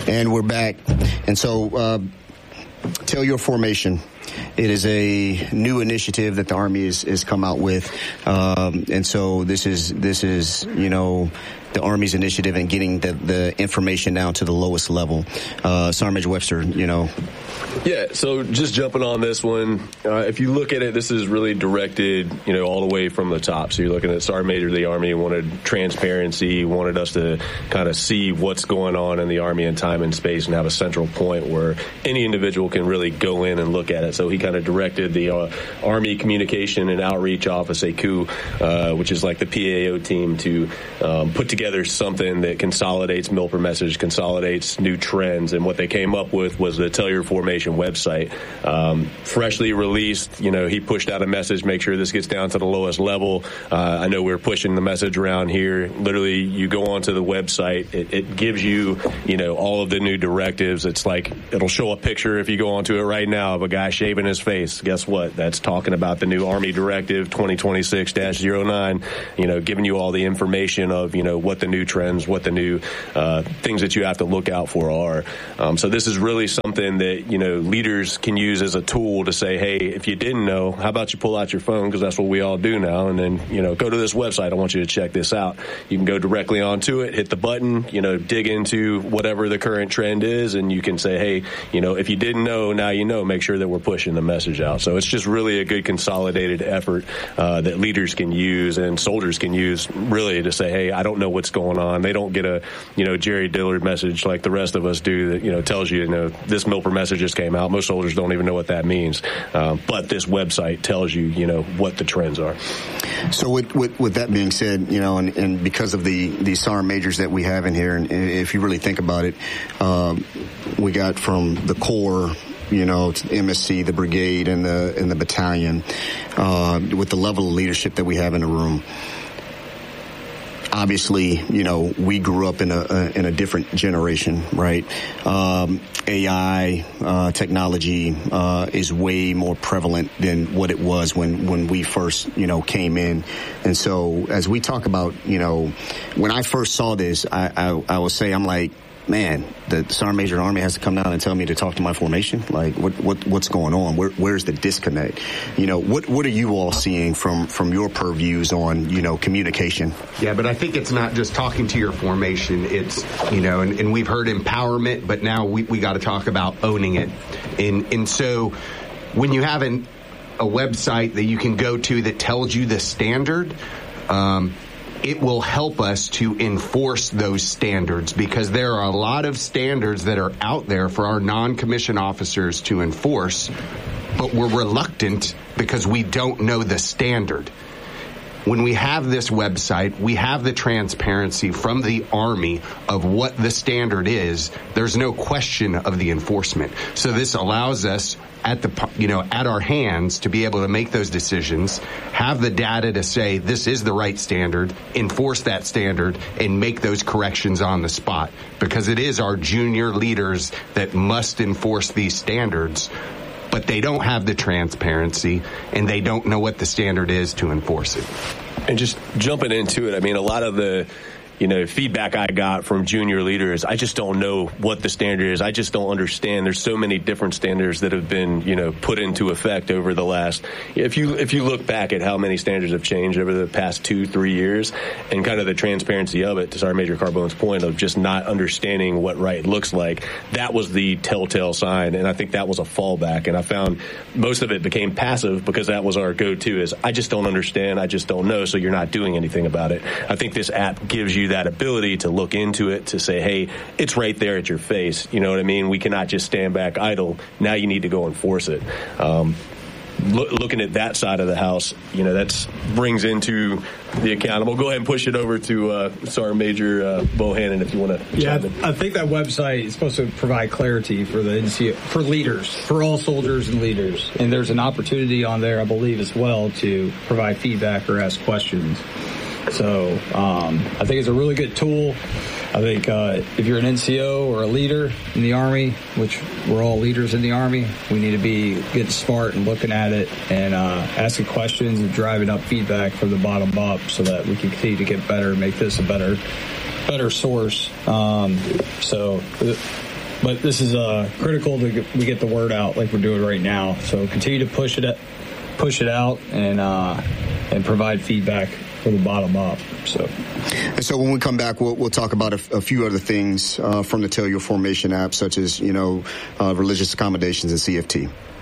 And we're back. And so, tell your formation. It is a new initiative that the Army has come out with. And so this is, the Army's initiative in getting the information down to the lowest level. Sergeant Major Webster, Yeah, so just jumping on this one, if you look at it, this is really directed, all the way from the top. So you're looking at Sergeant Major of the Army wanted transparency, wanted us to kind of see what's going on in the Army in time and space and have a central point where any individual can really go in and look at it. So he kind of directed the Army Communication and Outreach Office, ACOO, which is like the PAO team, to put together something that consolidates MILPER message, consolidates new trends, and what they came up with was the Tell Your Formation website. Freshly released, he pushed out a message, make sure this gets down to the lowest level. I know we're pushing the message around here. Literally, you go onto the website, it gives you, all of the new directives. It's like, it'll show a picture if you go onto it right now of a guy shaving his face. Guess what? That's talking about the new Army Directive 2026-09, giving you all the information of, what the new trends, what the new things that you have to look out for are. So this is really something that, leaders can use as a tool to say, hey, if you didn't know, how about you pull out your phone, because that's what we all do now, and then, go to this website. I want you to check this out. You can go directly onto it, hit the button, dig into whatever the current trend is, and you can say, hey, if you didn't know, now you know, make sure that we're pushing the message out. So it's just really a good consolidated effort that leaders can use and soldiers can use, really, to say, hey, I don't know what's going on. They don't get a, Jerry Dillard message like the rest of us do that, tells you, this MILPER message just came out. Most soldiers don't even know what that means. But this website tells you, what the trends are. So with that being said, and because of the sergeant majors that we have in here, and if you really think about it, we got from the Corps, to MSC, the brigade, and the battalion, with the level of leadership that we have in the room. Obviously, we grew up in a different generation, right? AI technology is way more prevalent than what it was when we first, came in. And so as we talk about, when I first saw this, I will say, I'm like, man, the Sergeant Major of the Army has to come down and tell me to talk to my formation. Like, what's going on? Where's the disconnect? What are you all seeing from your purviews on, communication? Yeah, but I think it's not just talking to your formation. It's, and we've heard empowerment, but now we got to talk about owning it. And so when you have a website that you can go to that tells you the standard, it will help us to enforce those standards, because there are a lot of standards that are out there for our non-commissioned officers to enforce, but we're reluctant because we don't know the standard. When we have this website, we have the transparency from the Army of what the standard is. There's no question of the enforcement. So this allows us at our hands to be able to make those decisions, have the data to say this is the right standard, enforce that standard, and make those corrections on the spot. Because it is our junior leaders that must enforce these standards, but they don't have the transparency and they don't know what the standard is to enforce it. And just jumping into it, I mean, a lot of the feedback I got from junior leaders, I just don't know what the standard is. I just don't understand. There's so many different standards that have been, put into effect over the last, if you look back at how many standards have changed over the past 2-3 years, and kind of the transparency of it, to Sergeant Major Carbone's point of just not understanding what right looks like, that was the telltale sign, and I think that was a fallback. And I found most of it became passive because that was our go-to, is I just don't understand, I just don't know, so you're not doing anything about it. I think this app gives you that ability to look into it, to say, hey, it's right there at your face. You know what I mean? We cannot just stand back idle. Now you need to go enforce it. Looking at that side of the house, that brings into the accountable. Go ahead and push it over to Sergeant Major Bohannon if you want to. Yeah, I think that website is supposed to provide clarity for the NCO, for leaders, for all soldiers and leaders. And there's an opportunity on there, I believe, as well, to provide feedback or ask questions. So I think it's a really good tool. I think if you're an NCO or a leader in the Army, which we're all leaders in the Army, we need to be getting smart and looking at it and asking questions and driving up feedback from the bottom up so that we can continue to get better and make this a better source. So But this is critical to we get the word out like we're doing right now. So continue to push it out and provide feedback from the bottom up. And so when we come back, we'll talk about a few other things from the Tell Your Formation app, such as religious accommodations and CFT.